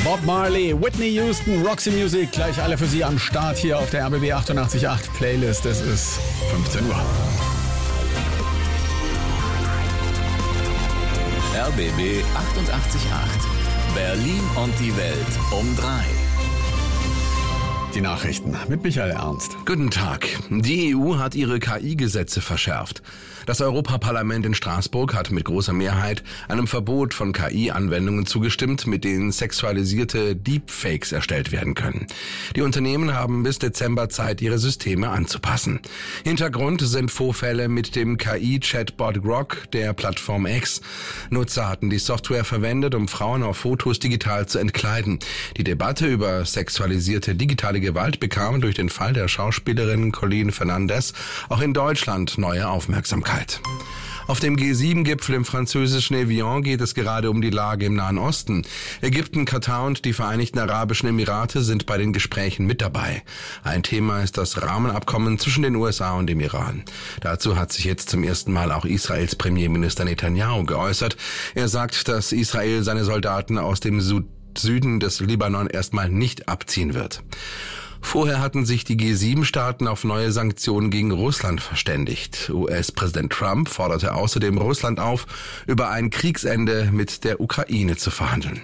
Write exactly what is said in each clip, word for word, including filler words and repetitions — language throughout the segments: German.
Bob Marley, Whitney Houston, Roxy Music, gleich alle für Sie am Start hier auf der R B B achtundachtzig Komma acht Playlist. Es ist fünfzehn Uhr. R B B achtundachtzig Komma acht. Berlin und die Welt um drei. Die Nachrichten mit Michael Ernst. Guten Tag. Die E U hat ihre K I-Gesetze verschärft. Das Europaparlament in Straßburg hat mit großer Mehrheit einem Verbot von K I-Anwendungen zugestimmt, mit denen sexualisierte Deepfakes erstellt werden können. Die Unternehmen haben bis Dezember Zeit, ihre Systeme anzupassen. Hintergrund sind Vorfälle mit dem K I-Chatbot Grok der Plattform X. Nutzer hatten die Software verwendet, um Frauen auf Fotos digital zu entkleiden. Die Debatte über sexualisierte digitale Gewalt bekam durch den Fall der Schauspielerin Colleen Fernandez auch in Deutschland neue Aufmerksamkeit. Auf dem G sieben Gipfel im französischen Evian geht es gerade um die Lage im Nahen Osten. Ägypten, Katar und die Vereinigten Arabischen Emirate sind bei den Gesprächen mit dabei. Ein Thema ist das Rahmenabkommen zwischen den U S A und dem Iran. Dazu hat sich jetzt zum ersten Mal auch Israels Premierminister Netanyahu geäußert. Er sagt, dass Israel seine Soldaten aus dem Süd Süden des Libanon erstmal nicht abziehen wird. Vorher hatten sich die G sieben Staaten auf neue Sanktionen gegen Russland verständigt. U S-Präsident Trump forderte außerdem Russland auf, über ein Kriegsende mit der Ukraine zu verhandeln.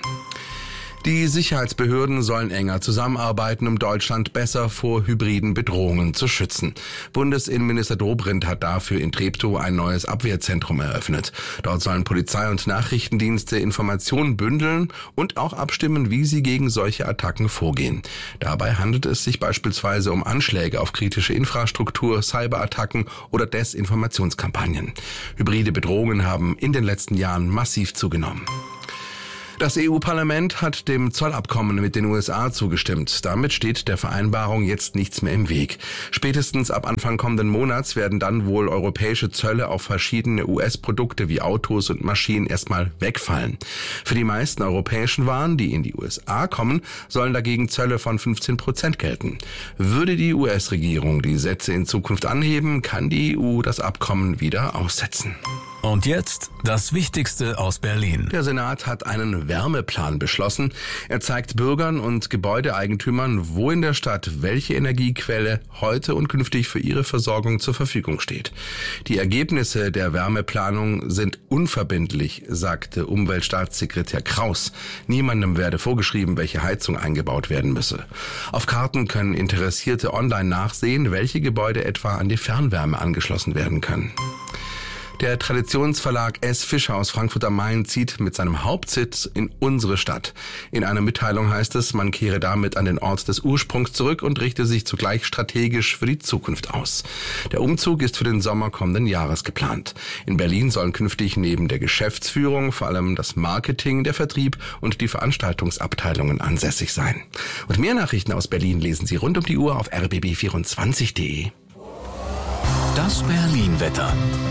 Die Sicherheitsbehörden sollen enger zusammenarbeiten, um Deutschland besser vor hybriden Bedrohungen zu schützen. Bundesinnenminister Dobrindt hat dafür in Treptow ein neues Abwehrzentrum eröffnet. Dort sollen Polizei und Nachrichtendienste Informationen bündeln und auch abstimmen, wie sie gegen solche Attacken vorgehen. Dabei handelt es sich beispielsweise um Anschläge auf kritische Infrastruktur, Cyberattacken oder Desinformationskampagnen. Hybride Bedrohungen haben in den letzten Jahren massiv zugenommen. Das E U-Parlament hat dem Zollabkommen mit den U S A zugestimmt. Damit steht der Vereinbarung jetzt nichts mehr im Weg. Spätestens ab Anfang kommenden Monats werden dann wohl europäische Zölle auf verschiedene U S-Produkte wie Autos und Maschinen erstmal wegfallen. Für die meisten europäischen Waren, die in die U S A kommen, sollen dagegen Zölle von fünfzehn Prozent gelten. Würde die U S-Regierung die Sätze in Zukunft anheben, kann die E U das Abkommen wieder aussetzen. Und jetzt das Wichtigste aus Berlin. Der Senat hat einen Wärmeplan beschlossen. Er zeigt Bürgern und Gebäudeeigentümern, wo in der Stadt welche Energiequelle heute und künftig für ihre Versorgung zur Verfügung steht. Die Ergebnisse der Wärmeplanung sind unverbindlich, sagte Umweltstaatssekretär Kraus. Niemandem werde vorgeschrieben, welche Heizung eingebaut werden müsse. Auf Karten können Interessierte online nachsehen, welche Gebäude etwa an die Fernwärme angeschlossen werden können. Der Traditionsverlag S. Fischer aus Frankfurt am Main zieht mit seinem Hauptsitz in unsere Stadt. In einer Mitteilung heißt es, man kehre damit an den Ort des Ursprungs zurück und richte sich zugleich strategisch für die Zukunft aus. Der Umzug ist für den Sommer kommenden Jahres geplant. In Berlin sollen künftig neben der Geschäftsführung vor allem das Marketing, der Vertrieb und die Veranstaltungsabteilungen ansässig sein. Und mehr Nachrichten aus Berlin lesen Sie rund um die Uhr auf r b b vierundzwanzig punkt d e. Das Berlin-Wetter.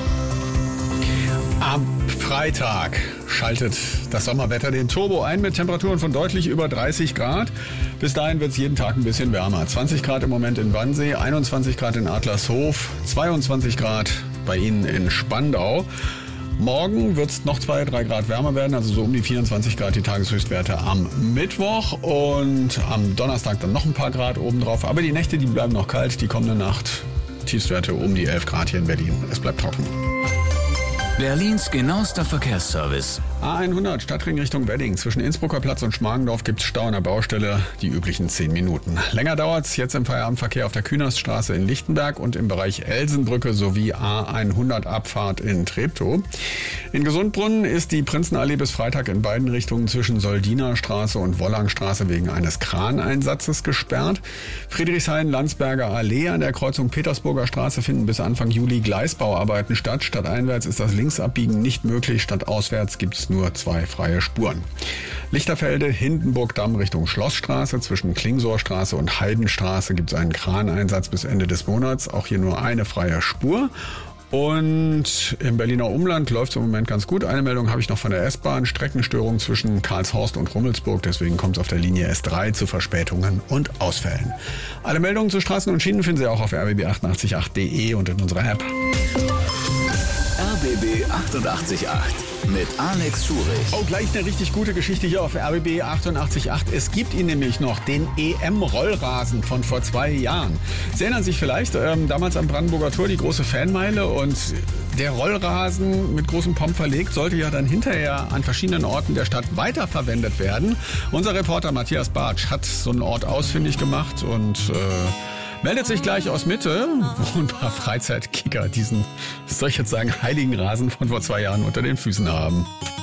Am Freitag schaltet das Sommerwetter den Turbo ein mit Temperaturen von deutlich über dreißig Grad. Bis dahin wird es jeden Tag ein bisschen wärmer. zwanzig Grad im Moment in Wannsee, einundzwanzig Grad in Adlershof, zweiundzwanzig Grad bei Ihnen in Spandau. Morgen wird es noch zwei, drei Grad wärmer werden, also so um die vierundzwanzig Grad die Tageshöchstwerte am Mittwoch und am Donnerstag dann noch ein paar Grad obendrauf. Aber die Nächte, die bleiben noch kalt, die kommende Nacht Tiefstwerte um die elf Grad hier in Berlin. Es bleibt trocken. Berlins genauester Verkehrsservice. A hundert Stadtring Richtung Wedding. Zwischen Innsbrucker Platz und Schmargendorf gibt es Stau an der Baustelle, die üblichen zehn Minuten. Länger dauert es jetzt im Feierabendverkehr auf der Künaststraße in Lichtenberg und im Bereich Elsenbrücke sowie A hundert Abfahrt in Treptow. In Gesundbrunnen ist die Prinzenallee bis Freitag in beiden Richtungen zwischen Soldinerstraße und Wollangstraße wegen eines Kraneinsatzes gesperrt. Friedrichshain-Landsberger Allee an der Kreuzung Petersburger Straße finden bis Anfang Juli Gleisbauarbeiten statt. Stadteinwärts ist das Linksabbiegen nicht möglich, stadtauswärts gibt es nur zwei freie Spuren. Lichterfelde, Hindenburg-Damm Richtung Schlossstraße. Zwischen Klingsorstraße und Heidenstraße gibt es einen Kraneinsatz bis Ende des Monats. Auch hier nur eine freie Spur. Und im Berliner Umland läuft es im Moment ganz gut. Eine Meldung habe ich noch von der S-Bahn. Streckenstörung zwischen Karlshorst und Rummelsburg. Deswegen kommt es auf der Linie S drei zu Verspätungen und Ausfällen. Alle Meldungen zu Straßen und Schienen finden Sie auch auf r b b achtundachtzig punkt acht punkt d e und in unserer App. R B B achtundachtzig Komma acht mit Alex Schurich. Oh, gleich eine richtig gute Geschichte hier auf R B B achtundachtzig Komma acht. Es gibt ihn nämlich noch, den E M-Rollrasen von vor zwei Jahren. Sie erinnern sich vielleicht, ähm, damals am Brandenburger Tor die große Fanmeile, und der Rollrasen mit großem Pomp verlegt sollte ja dann hinterher an verschiedenen Orten der Stadt weiterverwendet werden. Unser Reporter Matthias Bartsch hat so einen Ort ausfindig gemacht und äh, meldet sich gleich aus Mitte, wo ein paar Freizeitkicker diesen, soll ich jetzt sagen, heiligen Rasen von vor zwei Jahren unter den Füßen haben.